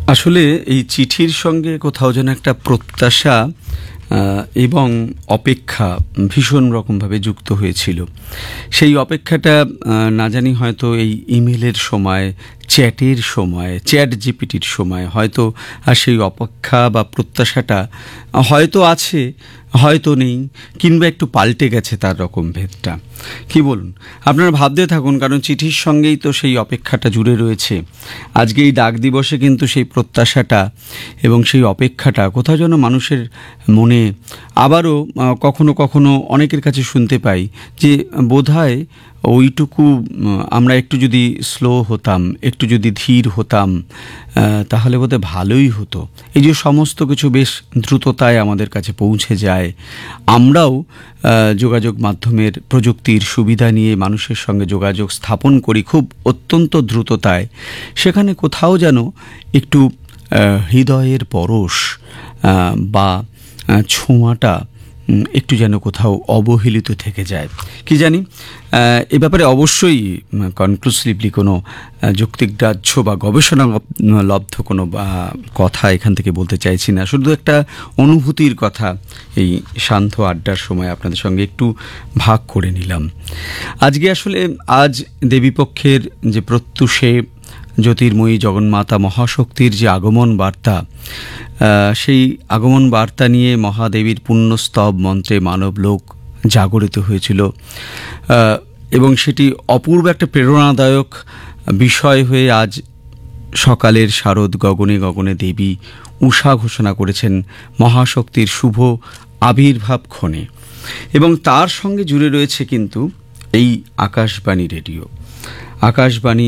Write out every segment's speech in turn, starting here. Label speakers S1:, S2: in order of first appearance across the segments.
S1: আসলে এই চিঠির সঙ্গে কোথাও যেন একটা প্রত্যাশা এবং অপেক্ষা ভীষণ রকমভাবে যুক্ত হয়েছিল। সেই অপেক্ষাটা না জানি হয়তো এই ইমেলের সময়, চ্যাটের সময়, চ্যাট জিপিটির সময় হয়তো আর সেই অপেক্ষা বা প্রত্যাশাটা হয়তো আছে, হয়তো নেই, কিংবা একটু পাল্টে গেছে তার রকম ভেদটা। কি বলুন? আপনারা ভাবতে থাকুন, কারণ চিঠির সঙ্গেই তো সেই অপেক্ষাটা জুড়ে রয়েছে। আজকে এই ডাক দিবসে কিন্তু সেই প্রত্যাশাটা এবং সেই অপেক্ষাটা কোথাও যেন মানুষের মনে আবারও কখনো কখনো অনেকের কাছে শুনতে পাই যে বোধহয় ওইটুকু আমরা একটু যদি স্লো হতাম, একটু যদি ধীর হতাম, তাহলে বোধহয় ভালোই হতো। এই যে সমস্ত কিছু বেশ দ্রুততায় আমাদের কাছে পৌঁছে যায়, আমরাও যোগাযোগ মাধ্যমের প্রযুক্তির সুবিধা নিয়ে মানুষের সঙ্গে যোগাযোগ স্থাপন করি খুব অত্যন্ত দ্রুততায়, সেখানে কোথাও যেন একটু হৃদয়ের পরশ বা ছোঁয়াটা একটু যেন কোথাও অবহেলিত থেকে যায়। কি জানি, এ ব্যাপারে অবশ্যই কনক্লুসিভলি কোনো যুক্তিগ্রাহ্য বা গবেষণা লব্ধ কোনো কথা এখান থেকে বলতে চাইছি না, শুধু একটা অনুভূতির কথা এই শান্ত আড্ডার সময় আপনাদের সঙ্গে একটু ভাগ করে নিলাম। আজকে আসলে আজ দেবীপক্ষের যে প্রত্যুষে জ্যোতির্ময়ী জগন্মাতা মহাশক্তির যে আগমন বার্তা, সেই আগমন বার্তা নিয়ে মহাদেবীর পুণ্যস্তব মন্ত্রে মানবলোক জাগরিত হয়েছিল এবং সেটি অপূর্ব একটা প্রেরণাদায়ক বিষয় হয়ে আজ সকালের শারদ গগনে গগনে দেবী উষা ঘোষণা করেছেন মহাশক্তির শুভ আবির্ভাব ক্ষণে। এবং তার সঙ্গে জুড়ে রয়েছে কিন্তু এই আকাশবাণী রেডিও। আকাশবাণী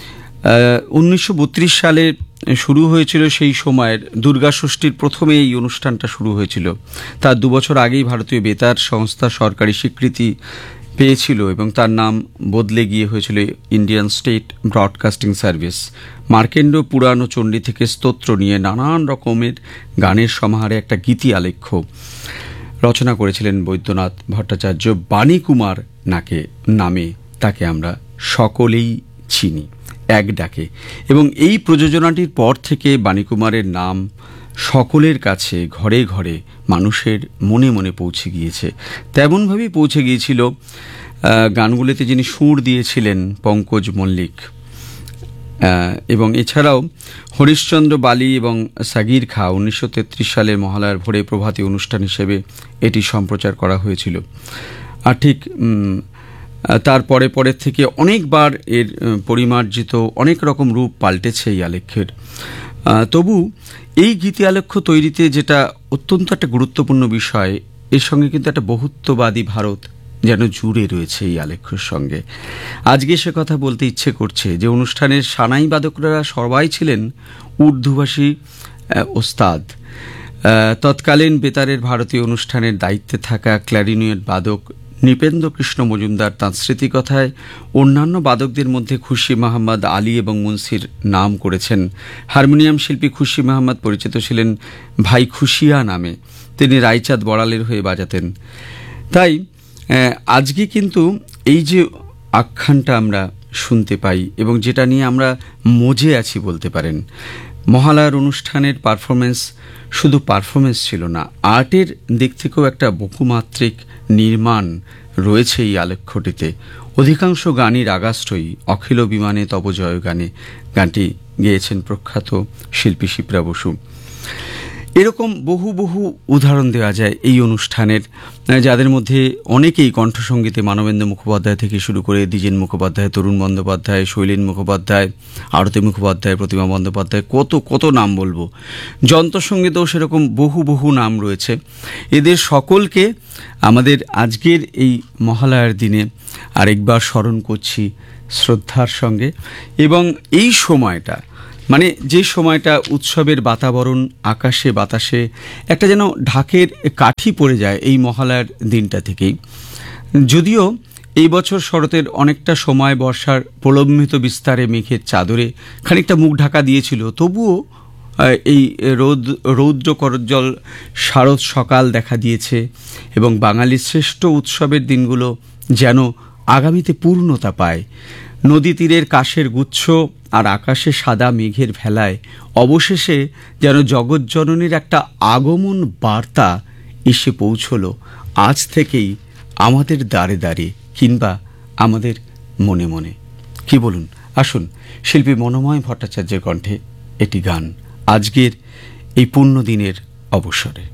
S1: 1932 সালে শুরু হয়েছিল। সেই সময়ের দুর্গাষষ্ঠীর প্রথমে এই অনুষ্ঠানটা শুরু হয়েছিল। তার 2 বছর আগেই ভারতীয় বেতার সংস্থা সরকারি স্বীকৃতি পেয়েছিল এবং তার নাম বদলে গিয়ে হয়েছিল ইন্ডিয়ান স্টেট ব্রডকাস্টিং সার্ভিস। মার্কেন্ড পুরাণ ও চণ্ডী থেকে স্তোত্র নিয়ে নানান রকমের গানের সমাহারে একটা গীতি আলেখ্য রচনা করেছিলেন বৈদ্যনাথ ভট্টাচার্য। বাণীকুমার নামে তাকে আমরা সকলেই চিনি এক ডাকে, এবং এই প্রযোজনাটির পর থেকে বাণীকুমারের নাম সকলের কাছে ঘরে ঘরে মানুষের মনে মনে পৌঁছে গিয়েছে। তেমনভাবেই পৌঁছে গিয়েছিল গানগুলিতে যিনি সুর দিয়েছিলেন পঙ্কজ মল্লিক, এবং এছাড়াও হরিশচন্দ্র বালি এবং সাগির খা 1933 সালের মহালয়ার ভোরে প্রভাতী অনুষ্ঠান হিসেবে এটি সম্প্রচার করা হয়েছিল। আর ঠিক তার পরের থেকে অনেকবার এর পরিমার্জিত অনেক রকম রূপ পাল্টেছে এই আলেখ্যের। তবু এই গীতি আলেখ্য তৈরিতে যেটা অত্যন্ত একটা গুরুত্বপূর্ণ বিষয়, এর সঙ্গে কিন্তু একটা বহুত্ববাদী ভারত যেন জুড়ে রয়েছে এই আলেখ্যের সঙ্গে। আজকে সে কথা বলতে ইচ্ছে করছে যে অনুষ্ঠানের সানাই বাদকরা সবাই ছিলেন উর্দুভাষী ওস্তাদ। তৎকালীন বেতারের ভারতীয় অনুষ্ঠানের দায়িত্বে থাকা ক্ল্যারিনেট বাদক নৃপেন্দ্র কৃষ্ণ মজুমদার তাঁর স্মৃতিকথায় অন্যান্য বাদকদের মধ্যে খুশি মোহাম্মদ আলী এবং মুন্সির নাম করেছেন। হারমোনিয়াম শিল্পী খুশি মোহাম্মদ পরিচিত ছিলেন ভাই খুশিয়া নামে, তিনি রায়চাঁদ বড়ালের হয়ে বাজাতেন। তাই আজকে কিন্তু এই যে আখ্যানটা আমরা শুনতে পাই এবং যেটা নিয়ে আমরা মজে আছি বলতে পারেন, মহালয়ার অনুষ্ঠানের পারফরমেন্স শুধু পারফরমেন্স ছিল না, আর্টের দিক থেকেও একটা বহুমাত্রিক নির্মাণ রয়েছে এই আলেখ্যটিতে। অধিকাংশ গানই রাগাষ্ট্রয়ী। অখিল বিমানে তব জয় গানে গানটি গেয়েছেন প্রখ্যাত শিল্পী শিপ্রা বসু। এরকম বহু বহু উদাহরণ দেওয়া যায় এই অনুষ্ঠানের, যাদের মধ্যে অনেকেই কণ্ঠসঙ্গীতে মানবেন্দ্র মুখোপাধ্যায় থেকে শুরু করে দ্বিজেন মুখোপাধ্যায়, তরুণ বন্দ্যোপাধ্যায়, শৈলীন মুখোপাধ্যায়, আরতি মুখোপাধ্যায়, প্রতিমা বন্দ্যোপাধ্যায়, কত নাম বলবো। যন্ত্রসঙ্গীতেও সেরকম বহু বহু নাম রয়েছে। এদের সকলকে আমাদের আজকের এই মহালয়ার দিনে আরেকবার স্মরণ করছি শ্রদ্ধার সঙ্গে। এবং এই সময়টা, মানে যে সময়টা উৎসবের বাতাবরণ, আকাশে বাতাসে একটা যেন ঢাকের কাঠি পড়ে যায় এই মহালয়ার দিনটা থেকেই। যদিও এই বছর শরতের অনেকটা সময় বর্ষার প্রলম্বিত বিস্তারে মেঘের চাদরে খানিকটা মুখ ঢাকা দিয়েছিল, তবুও এই রৌদ্র করজ্জ্বল শারদ সকাল দেখা দিয়েছে এবং বাঙালির শ্রেষ্ঠ উৎসবের দিনগুলো যেন আগামীতে পূর্ণতা পায়। নদী তীরের কাশের গুচ্ছ আর আকাশে সাদা মেঘের ভেলায় অবশেষে যেন জগৎজননীর একটা আগমন বার্তা এসে পৌঁছলো আজ থেকেই আমাদের দ্বারে দ্বারে কিংবা আমাদের মনে মনে। কি বলুন? আসুন শিল্পী মনোময় ভট্টাচার্যের কণ্ঠে একটি গান আজকের এই পুণ্যদিনের অবসরে।